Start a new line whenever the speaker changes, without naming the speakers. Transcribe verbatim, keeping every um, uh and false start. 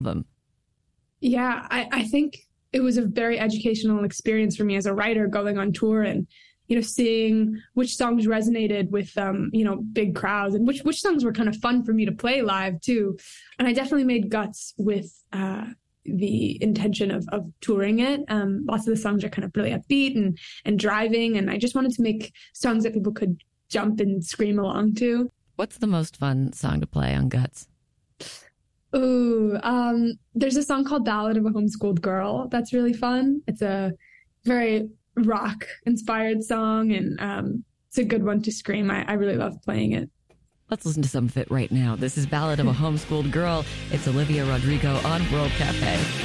them?
Yeah, I, I think it was a very educational experience for me as a writer going on tour and, you know, seeing which songs resonated with, um, you know, big crowds and which, which songs were kind of fun for me to play live too. And I definitely made Guts with uh, the intention of, of touring it. Um, lots of the songs are kind of really upbeat and, and driving. And I just wanted to make songs that people could jump and scream along to.
What's the most fun song to play on Guts?
Ooh, um, there's a song called Ballad of a Homeschooled Girl. That's really fun. It's a very rock inspired song and um, it's a good one to scream. I, I really love playing it.
Let's listen to some of it right now. This is Ballad of a Homeschooled Girl. It's Olivia Rodrigo on World Cafe.